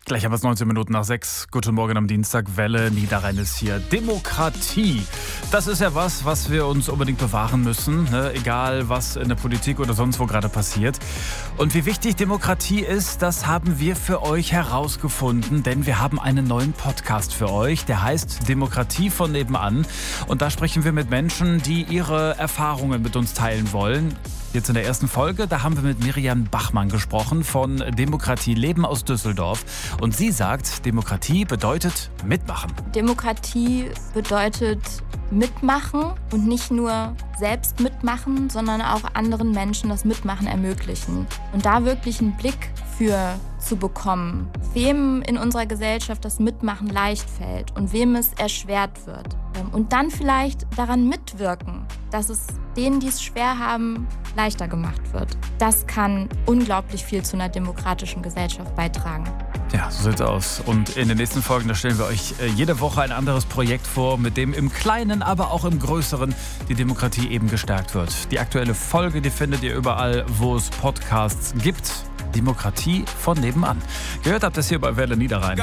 Gleich haben wir es 19 Minuten nach 6. Guten Morgen am Dienstag. Welle Niederrhein ist hier. Demokratie. Das ist ja was wir uns unbedingt bewahren müssen. Ne? Egal, was in der Politik oder sonst wo gerade passiert. Und wie wichtig Demokratie ist, das haben wir für euch herausgefunden. Denn wir haben einen neuen Podcast für euch. Der heißt Demokratie von nebenan. Und da sprechen wir mit Menschen, die ihre Erfahrungen mit uns teilen wollen. Jetzt in der ersten Folge, da haben wir mit Miriam Bachmann gesprochen von Demokratie Leben aus Düsseldorf. Und sie sagt, Demokratie bedeutet mitmachen. Demokratie bedeutet mitmachen und nicht nur selbst mitmachen, sondern auch anderen Menschen das Mitmachen ermöglichen. Und da wirklich einen Blick für zu bekommen, wem in unserer Gesellschaft das Mitmachen leicht fällt und wem es erschwert wird. Und dann vielleicht daran mitwirken, dass es denen, die es schwer haben, leichter gemacht wird. Das kann unglaublich viel zu einer demokratischen Gesellschaft beitragen. Ja, so sieht's aus. Und in den nächsten Folgen, da stellen wir euch jede Woche ein anderes Projekt vor, mit dem im Kleinen, aber auch im Größeren die Demokratie eben gestärkt wird. Die aktuelle Folge, die findet ihr überall, wo es Podcasts gibt. Demokratie von nebenan. Gehört habt ihr es hier bei Welle Niederrhein.